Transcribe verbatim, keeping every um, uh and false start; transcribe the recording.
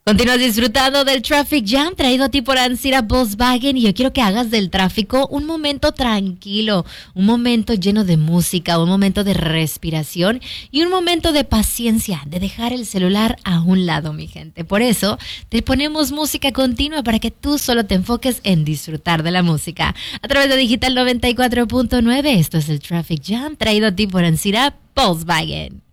Continúas disfrutando del Traffic Jam traído a ti por Ancira Volkswagen y yo quiero que hagas del tráfico un momento tranquilo, un momento lleno de música, un momento de respiración y un momento de paciencia, de dejar el celular a un lado, mi gente. Por eso te ponemos música continua para que tú solo te enfoques en disfrutar de la música. A través de Digital noventa y cuatro punto nueve, esto es el Traffic Jam traído a ti por Ancira Volkswagen.